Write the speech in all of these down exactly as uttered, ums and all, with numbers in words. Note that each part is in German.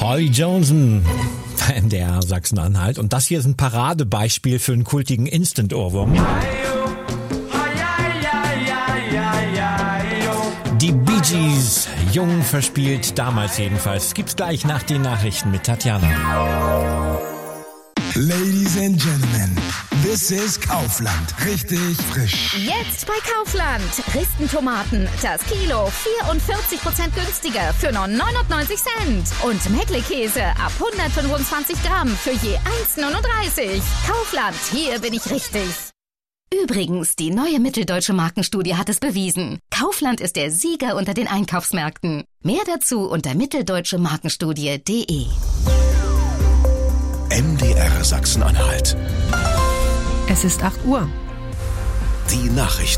Holly Johnson bei M D R Sachsen-Anhalt. Und das hier ist ein Paradebeispiel für einen kultigen Instant-Ohrwurm. Die Bee Gees, jung verspielt, damals jedenfalls. Gibt's gleich nach den Nachrichten mit Tatjana. Ladies and Gentlemen, this is Kaufland. Richtig frisch. Jetzt bei Kaufland. Risten-Tomaten, das Kilo vierundvierzig Prozent günstiger für nur neunundneunzig Cent. Und Meckle-Käse ab hundertfünfundzwanzig Gramm für je eins neununddreißig. Kaufland, hier bin ich richtig. Übrigens, die neue mitteldeutsche Markenstudie hat es bewiesen. Kaufland ist der Sieger unter den Einkaufsmärkten. Mehr dazu unter mitteldeutsche markenstudie punkt de. M D R Sachsen-Anhalt. Es ist acht Uhr. Die Nachrichten.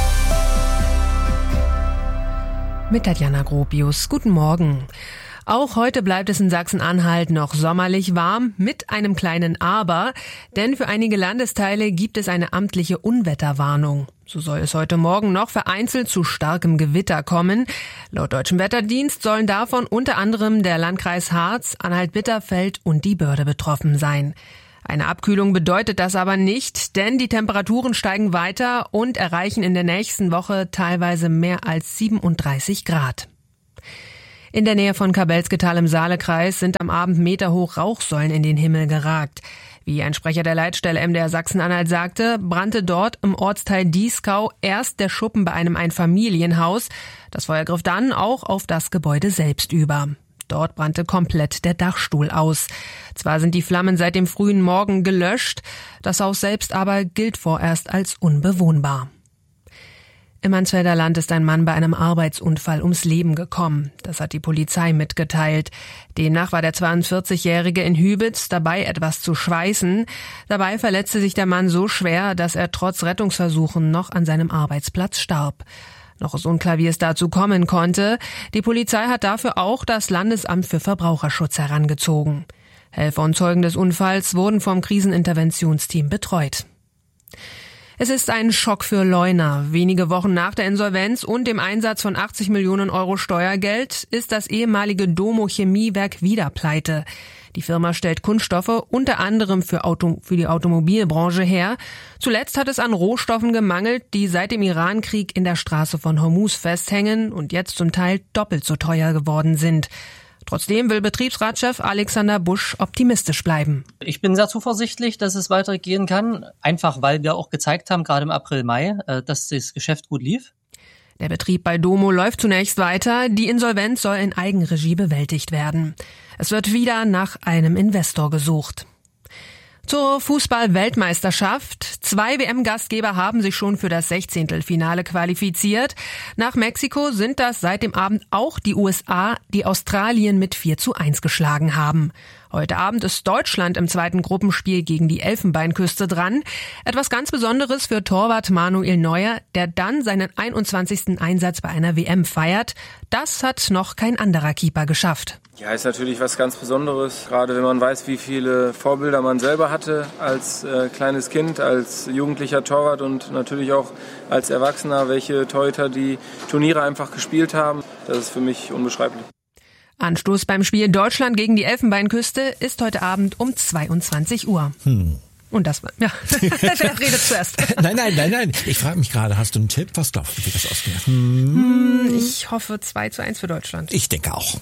Mit Tatjana Gropius. Guten Morgen. Auch heute bleibt es in Sachsen-Anhalt noch sommerlich warm, mit einem kleinen Aber, denn für einige Landesteile gibt es eine amtliche Unwetterwarnung. So soll es heute Morgen noch vereinzelt zu starkem Gewitter kommen. Laut Deutschem Wetterdienst sollen davon unter anderem der Landkreis Harz, Anhalt-Bitterfeld und die Börde betroffen sein. Eine Abkühlung bedeutet das aber nicht, denn die Temperaturen steigen weiter und erreichen in der nächsten Woche teilweise mehr als siebenunddreißig Grad. In der Nähe von Kabelsketal im Saalekreis sind am Abend meterhoch Rauchsäulen in den Himmel geragt. Wie ein Sprecher der Leitstelle M D R Sachsen-Anhalt sagte, brannte dort im Ortsteil Dieskau erst der Schuppen bei einem Einfamilienhaus. Das Feuer griff dann auch auf das Gebäude selbst über. Dort brannte komplett der Dachstuhl aus. Zwar sind die Flammen seit dem frühen Morgen gelöscht, das Haus selbst aber gilt vorerst als unbewohnbar. Im Mansfelder Land ist ein Mann bei einem Arbeitsunfall ums Leben gekommen. Das hat die Polizei mitgeteilt. Demnach war der zweiundvierzigjährige in Hübitz dabei, etwas zu schweißen. Dabei verletzte sich der Mann so schwer, dass er trotz Rettungsversuchen noch an seinem Arbeitsplatz starb. Noch ist unklar, wie es dazu kommen konnte. Die Polizei hat dafür auch das Landesamt für Verbraucherschutz herangezogen. Helfer und Zeugen des Unfalls wurden vom Kriseninterventionsteam betreut. Es ist ein Schock für Leuna. Wenige Wochen nach der Insolvenz und dem Einsatz von achtzig Millionen Euro Steuergeld ist das ehemalige Domo Chemiewerk wieder pleite. Die Firma stellt Kunststoffe unter anderem für, Auto, für die Automobilbranche her. Zuletzt hat es an Rohstoffen gemangelt, die seit dem Irankrieg in der Straße von Hormuz festhängen und jetzt zum Teil doppelt so teuer geworden sind. Trotzdem will Betriebsratschef Alexander Busch optimistisch bleiben. Ich bin sehr zuversichtlich, dass es weitergehen kann, einfach weil wir auch gezeigt haben, gerade im April, Mai, dass das Geschäft gut lief. Der Betrieb bei Domo läuft zunächst weiter. Die Insolvenz soll in Eigenregie bewältigt werden. Es wird wieder nach einem Investor gesucht. Zur Fußball-Weltmeisterschaft. Zwei W M-Gastgeber haben sich schon für das Sechzehntelfinale qualifiziert. Nach Mexiko sind das seit dem Abend auch die U S A, die Australien mit vier zu eins geschlagen haben. Heute Abend ist Deutschland im zweiten Gruppenspiel gegen die Elfenbeinküste dran. Etwas ganz Besonderes für Torwart Manuel Neuer, der dann seinen einundzwanzigsten Einsatz bei einer W M feiert. Das hat noch kein anderer Keeper geschafft. Ja, ist natürlich was ganz Besonderes, gerade wenn man weiß, wie viele Vorbilder man selber hatte als äh, kleines Kind, als jugendlicher Torwart und natürlich auch als Erwachsener, welche Torhüter die Turniere einfach gespielt haben. Das ist für mich unbeschreiblich. Anstoß beim Spiel Deutschland gegen die Elfenbeinküste ist heute Abend um zweiundzwanzig Uhr. Hm. Und das war, ja, wer redet zuerst? Nein, nein, nein, nein. Ich frage mich gerade, hast du einen Tipp? Was glaubst du, wie das ausgeht? Hm. Ich hoffe zwei zu eins für Deutschland. Ich denke auch.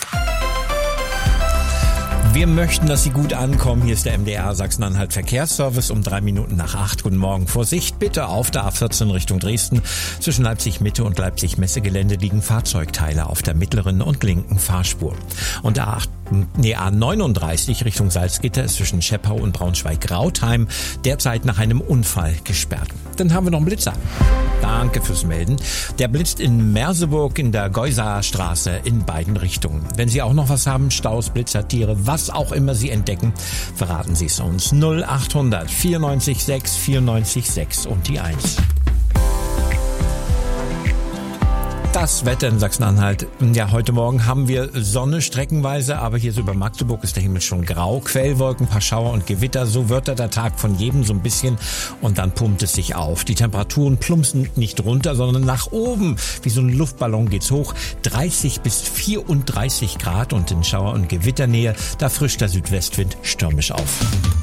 Wir möchten, dass Sie gut ankommen. Hier ist der M D R Sachsen-Anhalt Verkehrsservice um drei Minuten nach acht. Guten Morgen. Vorsicht bitte auf der A vierzehn Richtung Dresden. Zwischen Leipzig-Mitte und Leipzig-Messegelände liegen Fahrzeugteile auf der mittleren und linken Fahrspur. Und A acht, nee, A neununddreißig Richtung Salzgitter ist zwischen Scheppau und Braunschweig-Rautheim derzeit nach einem Unfall gesperrt. Dann haben wir noch einen Blitzer. Danke fürs Melden. Der blitzt in Merseburg in der Geusaer Straße in beiden Richtungen. Wenn Sie auch noch was haben, Staus, Blitzer, Tiere, was auch immer Sie entdecken, verraten Sie es uns. null achthundert vierundneunzig sechs vierundneunzig sechs und die eins. Das Wetter in Sachsen-Anhalt. Ja, heute Morgen haben wir Sonne streckenweise, aber hier so über Magdeburg ist der Himmel schon grau. Quellwolken, paar Schauer und Gewitter. So wird der Tag von jedem so ein bisschen und dann pumpt es sich auf. Die Temperaturen plumpsen nicht runter, sondern nach oben. Wie so ein Luftballon geht's hoch. dreißig bis vierunddreißig Grad und in Schauer- und Gewitternähe, da frischt der Südwestwind stürmisch auf.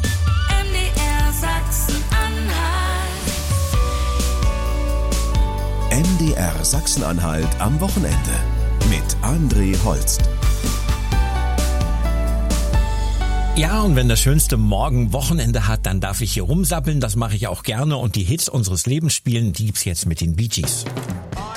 M D R Sachsen-Anhalt am Wochenende mit André Holst. Ja, und wenn das schönste Morgen Wochenende hat, dann darf ich hier rumsappeln. Das mache ich auch gerne. Und die Hits unseres Lebens spielen, die gibt's jetzt mit den Bee Gees.